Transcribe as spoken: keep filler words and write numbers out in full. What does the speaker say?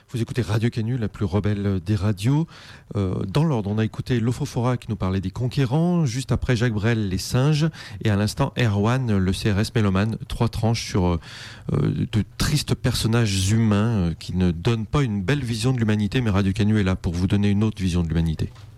Vous écoutez Radio Canu, la plus rebelle des radios. Euh, dans l'ordre, on a écouté Lofofora qui nous parlait des conquérants, juste après Jacques Brel, les singes, et à l'instant Erwan, le C R S mélomane, trois tranches sur euh, de tristes personnages humains euh, qui ne donnent pas une belle vision de l'humanité, mais Radio Canu est là pour vous donner une autre vision de l'humanité.